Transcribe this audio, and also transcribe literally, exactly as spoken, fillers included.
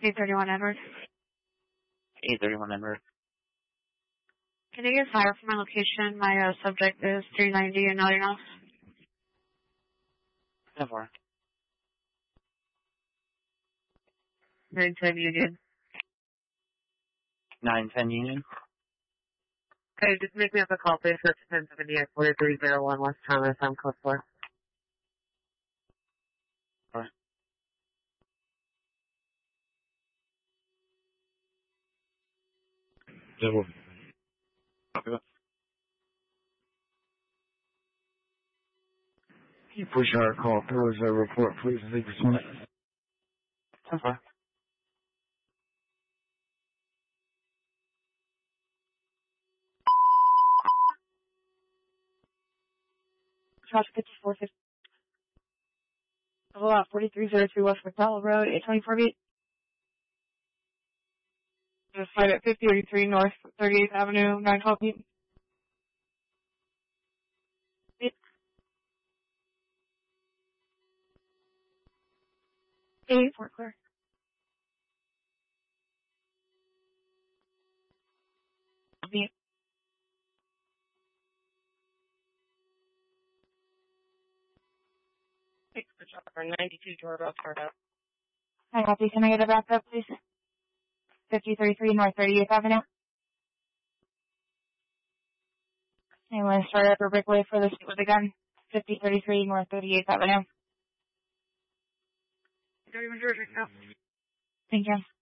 eight thirty-one Edward. eight thirty-one Edward. Can you get fire from my location? My uh, subject is three ninety and nothing else. ten four. nine ten Union. nine ten Union. Okay, just make me up a call, please, for ten seventy at forty-three oh one West Thomas. I'm code four. Alright. Double. Copy that. Can you push our call through as a report, please? I think this one. ten four. Charge fifty-four fifty. Level out forty-three oh two West McDowell Road, eight twenty-four beat. Just fight at fifty thirty-three North thirty-eighth Avenue, nine twelve beat. Beat. eight four clear. Beat. Six for chopper, ninety-two doorbell turned out. Hi, copy. Can I get a backup, please? fifty thirty-three North thirty-eighth Avenue. Anyone start up or break away for the suit with a gun? fifty thirty-three North thirty-eighth Avenue. thirty-one Georgia, no. Thank you.